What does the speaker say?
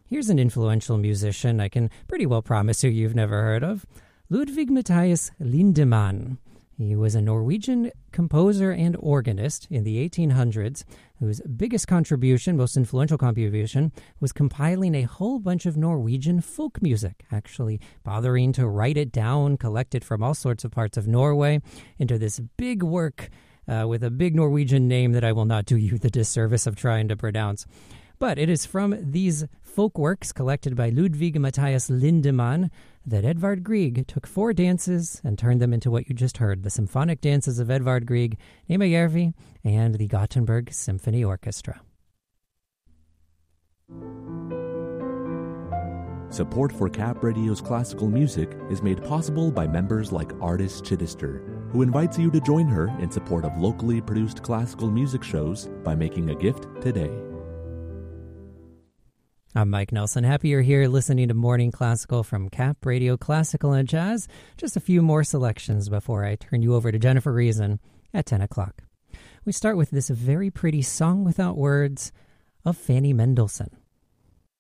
Here's an influential musician I can pretty well promise you've never heard of, Ludwig Matthias Lindemann. He was a Norwegian composer and organist in the 1800s whose biggest contribution, most influential contribution, was compiling a whole bunch of Norwegian folk music, actually bothering to write it down, collect it from all sorts of parts of Norway into this big work with a big Norwegian name that I will not do you the disservice of trying to pronounce. But it is from these folk works collected by Ludwig Matthias Lindemann that Edvard Grieg took 4 dances and turned them into what you just heard, the symphonic dances of Edvard Grieg, Nema Järvi, and the Gothenburg Symphony Orchestra. Support for Cap Radio's classical music is made possible by members like Artist Chittister, who invites you to join her in support of locally produced classical music shows by making a gift today. I'm Mike Nelson. Happy you're here listening to Morning Classical from Cap Radio Classical and Jazz. Just a few more selections before I turn you over to Jennifer Reason at 10 o'clock. We start with this very pretty Song Without Words of Fanny Mendelssohn.